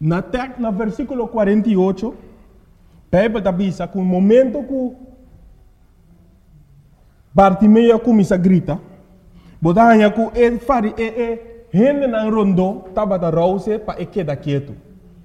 Na versículo 48, Bíblia diz que no momento que Bartimeu começa a gritar, botanha que ele fari gente na rondo estava da rouse para quedar quieto.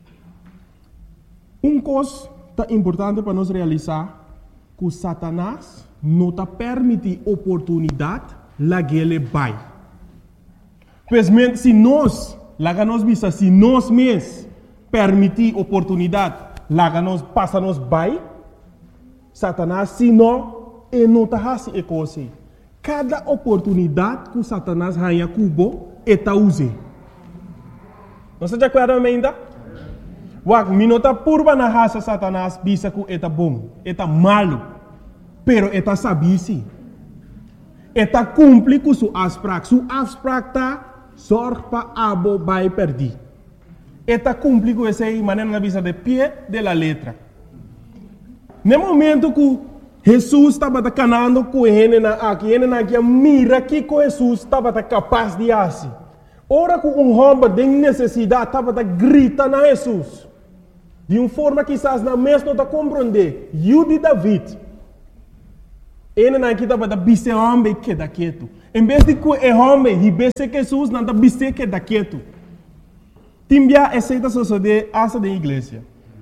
Coisa importante para nós realizar que Satanás não está permite oportunidade lá que ele vai. Pois se nós, lá que nós visa, se nós mesmos permitir oportunidade, lá que nós passa nos vai, Satanás se não, ele não está fazendo coisa. Cada oportunidade que Satanás ganha cubo, ele está usando. Não se acorda ainda? Wak, minota purba na raça Satanás, bisa que ele está bom, ele está malo, pero ele está sabisi. Ele está cumpre com sua afspraak. Sua afspraak está zorg para abo vai perder. Ele está cumpre com essa maneira na visa de pé de la letra. No momento que Jesus estava canando com ele aqui, mira que Jesus estava capaz de fazer. Ora que homem de necessidade estava gritando a Jesus. De uma forma que quizás na mesma não compreender. Eu de David. Ele não estava bise homem que da quieto. Em vez de que o homem e bise Jesus não está bise que da quieto. Timbia aceita suceder essa da igreja.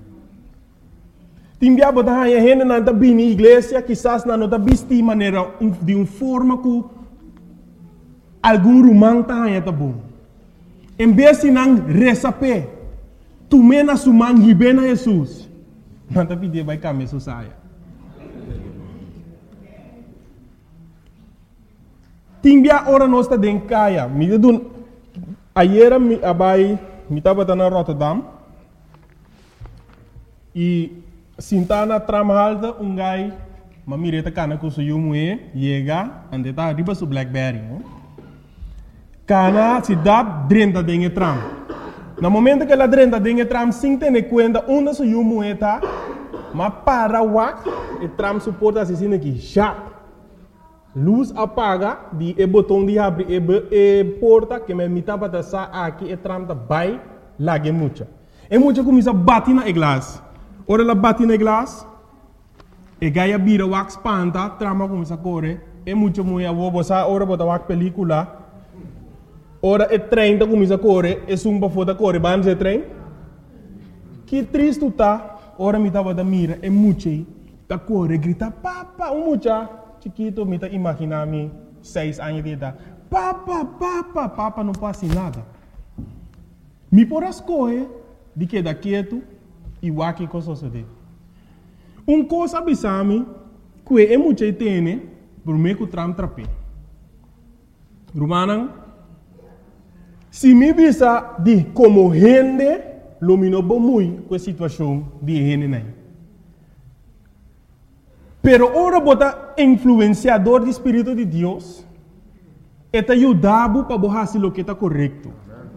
Timbia botar a gente não está bem na igreja, quizás não está bise de maneira de uma forma que algum romano está bom. Em vez de não receber, tu mena sumang hibena Jesus. Não está pedindo vai caminhar saia. Timbia ora nós está dentro caia. Ayer me estava na Rotterdam e sintana tramalda gai mamireta cana com seu moe chega ande tá riba su Blackberry. Cana se dá drenta dentro tram. No momento que ela drenta dentro tram sem ter conta onde seu moe tá, mas para wak e tram suporta assim aqui já. Luz apaga de botão de abrir e porta que me mitava da sa aqui e tram da vai lá que mucha. E mucha começa a bater na glass. Ora ela bate na glass e gaia bira wax panta trama começa a correr. E mucha mulher vou botar ora botar wax película. Ora e trem da começa a correr e sumba foda correr vamos e trem. Que triste tá. Ora me tava da mira e mucha tá correr grita papa mucha. Chiquito, me tá imaginando 6 anos de idade. Papa, não passa nada. Me por as coisas de que da quieto e o que coisa sucede. Coisa abisame que é muito tem, por meio que tram trape. Romanan, se me bisa de como gente, lumino muito com a situação de gente nem. Pero ora bota influenciador do Espírito de Deus, eta ajudado para fazer o que está correto.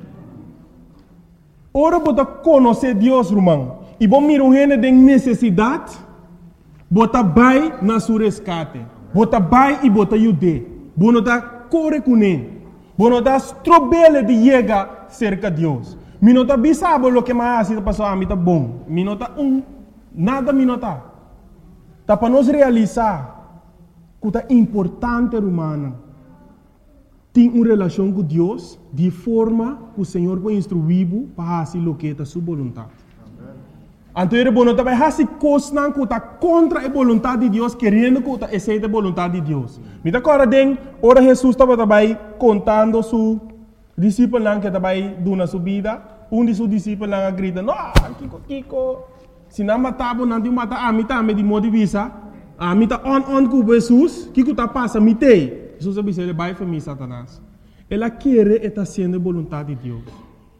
Ora bota conhecer Deus, irmão, e bom mira um gente de necessidade, bota vai na sua resgate, bota vai e bota ajude, bono da corre com ele, bono da strobele de chegar cerca de Deus. Minota bisabo lo que mais está passando a mim tá bom, minota nada minota. Tá para nós realizar que é importante, humana, ter uma relação com Deus de forma que o Senhor vai instruir para fazer o que é a sua vontade. Então, ele não vai fazer coisas que está contra a vontade de Deus, querendo que aceite a vontade de Deus. Me dá agora, ora Jesus estava contando seu discípulo que estava dando sua vida. De seus discípulos grita, não, Kiko. Se não matava, não te mata a mim também de modo de vista. A mim está on com Jesus, que está passando, me tem. Jesus disse, ele vai para mim, Satanás. Ela quer estar sendo a vontade de Deus.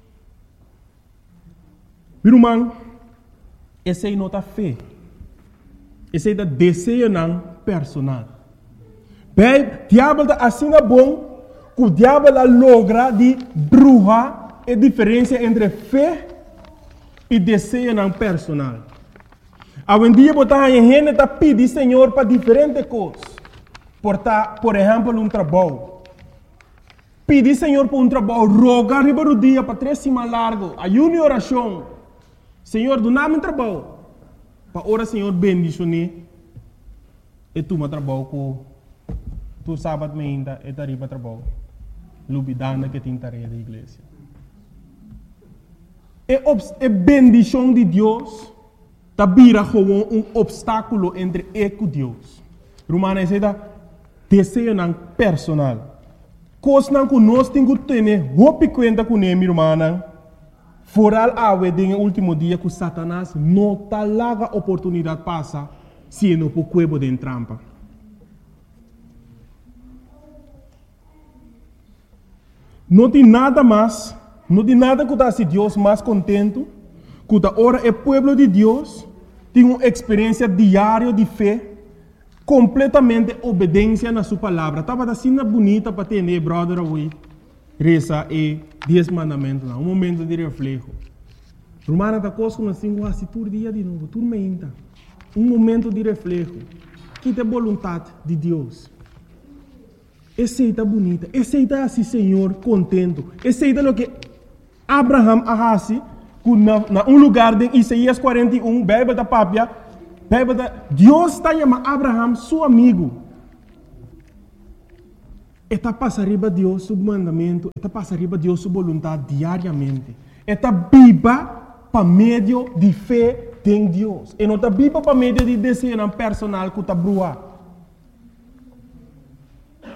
Meu irmão, essa é a nossa fé. Esse é o desejo personal. Bem, o diabo está assim bom, que o diabo logra de bruxa a diferença entre fé e desejo personal. Algum dia botar a gente está pedindo Senhor para diferentes coisas. Por exemplo, um trabalho. Pedir Senhor para um trabalho, rogar riba do dia para 3 semanas largo, ayuno e oração. Senhor, do nada trabalho. Para ora, Senhor, bendicionar. E tu me trabalho com tu sábado ainda e tarifa trabalho. Lubidana que tem tarefa da igreja. E bendição de Deus tá vira como obstáculo entre eu e Deus. Romana diz desejo não personal. Coisa não que nós temos que ter roupa conta com ele, irmã. Foral a wedding último dia que Satanás não tá larga oportunidade passa se não por cuebo de trampa. Não tem nada mais, não tem nada que dá se Deus mais contento, que da hora é povo de Deus tem uma experiência diária de fé, completamente obediência na sua palavra. Estava assim bonita para ter, brother, hoje. Reza e 10 mandamentos, um momento de reflexo. Romana da coisa que assim, se todo dia de novo, tudo ainda. Um momento de reflexo. Que é a vontade de Deus. Aceita bonita, aceita assim, Senhor, contento. Aceita o que Abraham arrasi, na lugar de Isaías 41, Bíblia da Pápia, Deus está chamando Abraham, seu amigo. Está passando Deus seu mandamento, está passando Deus sua vontade diariamente. Está viva para meio de fé em Deus. E não está viva para meio de desejo personal que está brua.